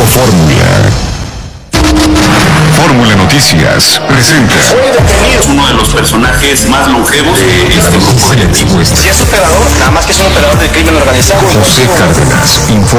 Fórmula. Fórmula Noticias presenta. Fue detenido uno de los personajes más longevos de este grupo delictivo. Si es operador, nada más que es un operador del crimen organizado. José Cárdenas informa.